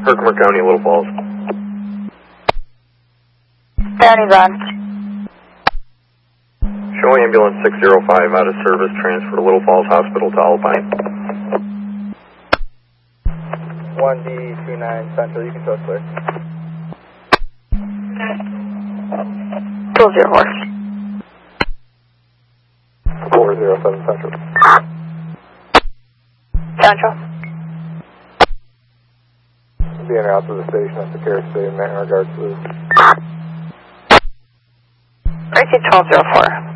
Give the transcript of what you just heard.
Herkimer County, Little Falls. County's on. Show ambulance 605 out of service, transfer to Little Falls Hospital to Alpine. 1D29 Central, you can show us clear. 204. 407 Central. Central. Being out to the station at the care statement in regards to this. RC 1204.